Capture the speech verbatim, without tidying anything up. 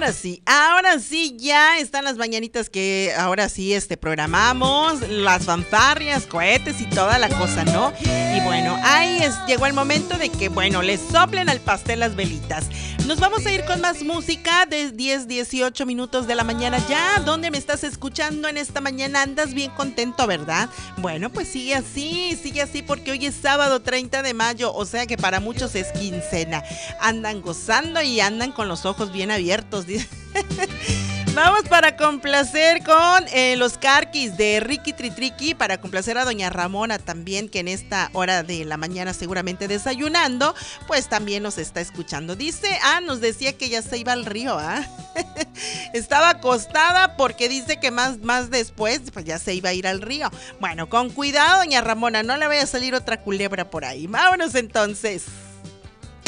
ahora sí, ahora sí ya están las mañanitas que ahora sí este programamos, las fanfarrias, cohetes y toda la cosa, ¿no? Y bueno, ahí es, llegó el momento de que, bueno, les soplen al pastel las velitas. Nos vamos a ir con más música de diez, dieciocho minutos de la mañana ya. ¿Dónde me estás escuchando en esta mañana? Andas bien contento, ¿verdad? Bueno, pues sigue así, sigue así porque hoy es sábado treinta de mayo, o sea que para muchos es quincena. Andan gozando y andan con los ojos bien abiertos. Vamos para complacer con eh, los Carquis de Ricky Tritriqui, para complacer a doña Ramona también, que en esta hora de la mañana seguramente desayunando, pues también nos está escuchando. Dice, ah, nos decía que ya se iba al río, ¿ah? Estaba acostada porque dice que más, más después, pues ya se iba a ir al río. Bueno, con cuidado, doña Ramona, no le vaya a salir otra culebra por ahí. Vámonos entonces.